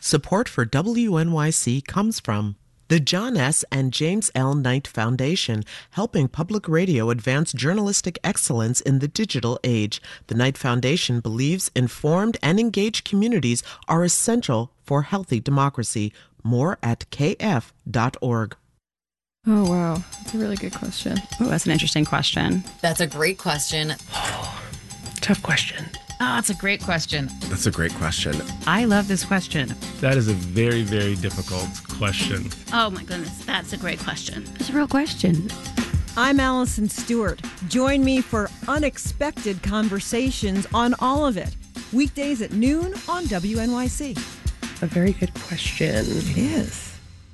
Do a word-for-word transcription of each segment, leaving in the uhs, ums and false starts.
Support for W N Y C comes from the John S. and James L. Knight Foundation, helping public radio advance journalistic excellence in the digital age. The Knight Foundation believes informed and engaged communities are essential for healthy democracy. More at k f dot org. Oh, wow. That's a really good question. Oh, that's an interesting question. That's a great question. Tough question. Oh, that's a great question. That's a great question. I love this question. That is a very, very difficult question. Oh, my goodness. That's a great question. It's a real question. I'm Allison Stewart. Join me for unexpected conversations on all of it. Weekdays at noon on W N Y C. A very good question. It is.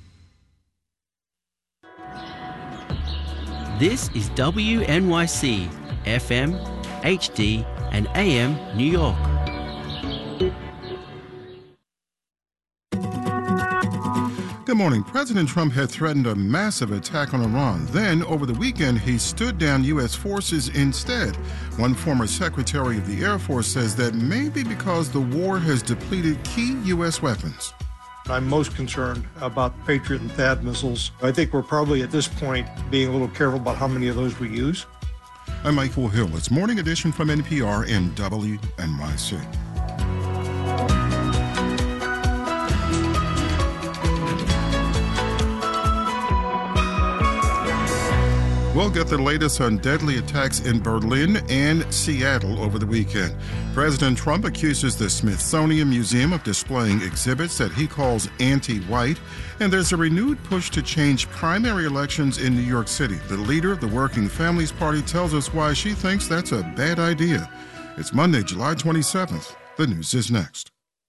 This is W N Y C, F M, H D, and A M New York. Good morning. President Trump had threatened a massive attack on Iran. Then, over the weekend, he stood down U S forces instead. One former Secretary of the Air Force says that may be because the war has depleted key U S weapons. I'm most concerned about Patriot and THAAD missiles. I think we're probably at this point being a little careful about how many of those we use. I'm Michael Hill. It's Morning Edition from N P R and W N Y C. We'll get the latest on deadly attacks in Berlin and Seattle over the weekend. President Trump accuses the Smithsonian Museum of displaying exhibits that he calls anti-white, and there's a renewed push to change primary elections in New York City. The leader of the Working Families Party tells us why she thinks that's a bad idea. It's Monday, July twenty-seventh. The news is next.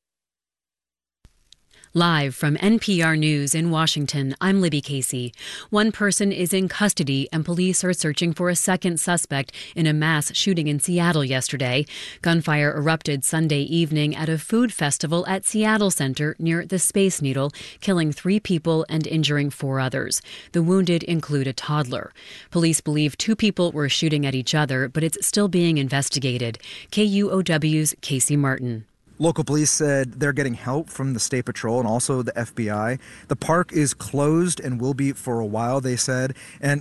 Live from N P R News in Washington, I'm Libby Casey. One person is in custody and police are searching for a second suspect in a mass shooting in Seattle yesterday. Gunfire erupted Sunday evening at a food festival at Seattle Center near the Space Needle, killing three people and injuring four others. The wounded include a toddler. Police believe two people were shooting at each other, but it's still being investigated. K U O W's Casey Martin. Local police said they're getting help from the State Patrol and also the F B I. The park is closed and will be for a while, they said. And